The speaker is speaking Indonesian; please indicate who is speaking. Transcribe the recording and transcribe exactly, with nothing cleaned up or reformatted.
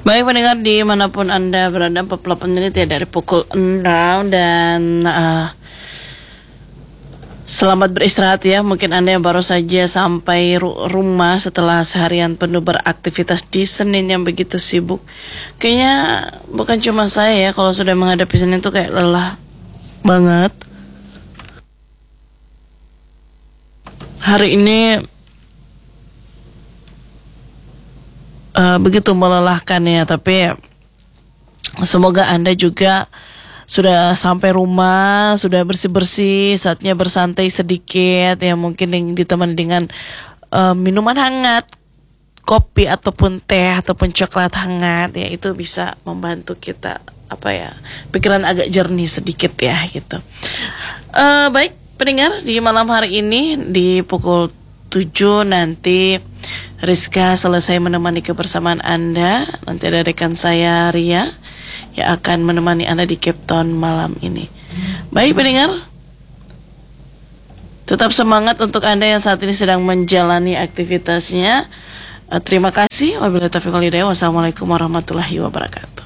Speaker 1: Baik pendengar dimanapun Anda berada, empat puluh delapan menit ya dari pukul enam dan uh, selamat beristirahat ya. Mungkin Anda yang baru saja sampai ru- rumah setelah seharian penuh beraktivitas di Senin yang begitu sibuk. Kayaknya bukan cuma saya ya, kalau sudah menghadapi Senin tuh kayak lelah banget. Hari ini Uh, begitu melelahkan ya, tapi semoga Anda juga sudah sampai rumah, sudah bersih-bersih, saatnya bersantai sedikit ya, mungkin yang ditemani dengan uh, minuman hangat, kopi ataupun teh ataupun coklat hangat ya, itu bisa membantu kita apa ya, pikiran agak jernih sedikit ya gitu. Uh, baik pendengar, di malam hari ini di pukul tujuh nanti Rizka selesai menemani kebersamaan Anda. Nanti ada rekan saya Ria yang akan menemani Anda di Cape Town malam ini. Baik pendengar, tetap semangat untuk Anda yang saat ini sedang menjalani aktivitasnya. Terima kasih. Wabillahi taufiq wal hidayah. Wassalamualaikum warahmatullahi wabarakatuh.